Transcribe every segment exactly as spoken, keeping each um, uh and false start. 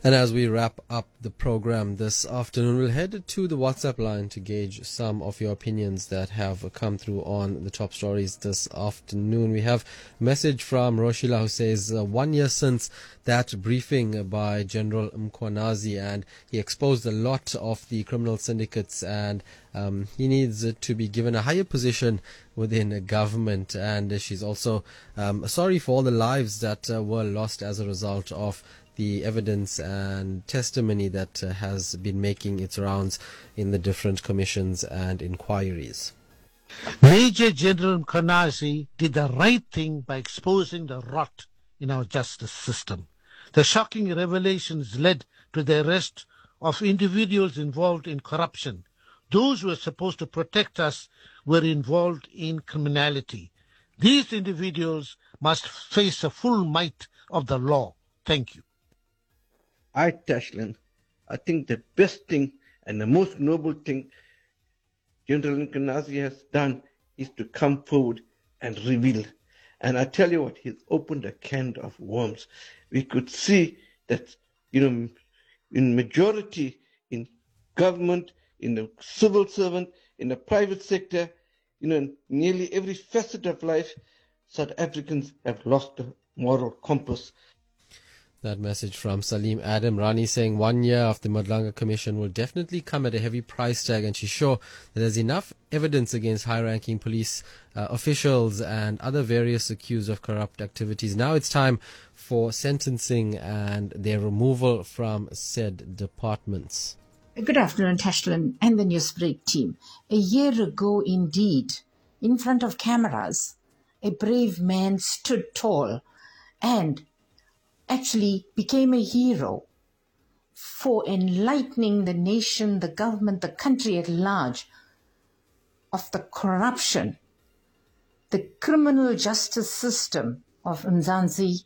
And as we wrap up the program this afternoon, we'll head to the WhatsApp line to gauge some of your opinions that have come through on the top stories this afternoon. We have a message from Roshila who says, uh, one year since that briefing by General Mkhwanazi, and he exposed a lot of the criminal syndicates, and um, he needs to be given a higher position within government. And she's also um, sorry for all the lives that uh, were lost as a result of the evidence and testimony that uh, has been making its rounds in the different commissions and inquiries. Major General Mkhwanazi did the right thing by exposing the rot in our justice system. The shocking revelations led to the arrest of individuals involved in corruption. Those who were supposed to protect us were involved in criminality. These individuals must face the full might of the law. Thank you. I, Tashlin, I think the best thing and the most noble thing General Mkhwanazi has done is to come forward and reveal. And I tell you what, he's opened a can of worms. We could see that, you know, in majority in government, in the civil servant, in the private sector, you know, in nearly every facet of life, South Africans have lost the moral compass. That message from Salim Adam. Rani saying one year of the Madlanga Commission will definitely come at a heavy price tag, and she's sure that there's enough evidence against high-ranking police uh, officials and other various accused of corrupt activities. Now it's time for sentencing and their removal from said departments. Good afternoon, Tashlin and the Newsbreak team. A year ago, indeed, in front of cameras, a brave man stood tall and actually became a hero for enlightening the nation, the government, the country at large of the corruption, the criminal justice system of Mzansi.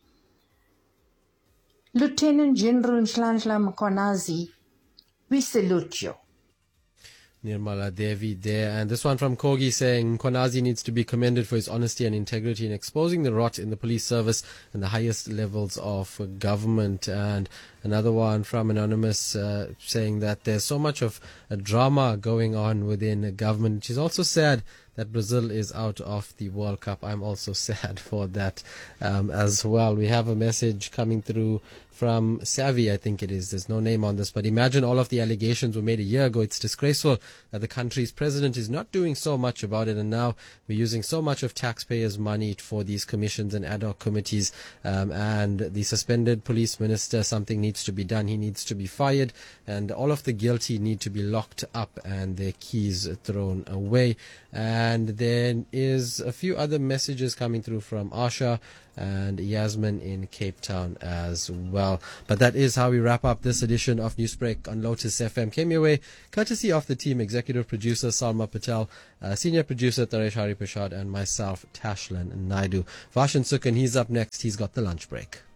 Lieutenant General Nhlanhla Mkhwanazi, we salute you. Nirmala Devi there. And this one from Kogi saying Mkhwanazi needs to be commended for his honesty and integrity in exposing the rot in the police service and the highest levels of government. And another one from Anonymous uh, saying that there's so much of a drama going on within government. She's also sad that Brazil is out of the World Cup. I'm also sad for that um, as well. We have a message coming through from Savvy, I think it is. There's no name on this, but imagine all of the allegations were made a year ago. It's disgraceful that the country's president is not doing so much about it, and now we're using so much of taxpayers' money for these commissions and ad hoc committees. Um, and the suspended police minister, something needs to be done. He needs to be fired, and all of the guilty need to be locked up and their keys thrown away. And there is a few other messages coming through from Asha and Yasmin in Cape Town as well. But that is how we wrap up this edition of Newsbreak on Lotus F M. Came your way courtesy of the team, executive producer Salma Patel, uh, senior producer Taresh Hari Prashad, and myself, Tashlin Naidu. Vashan Sukhan, he's up next. He's got the lunch break.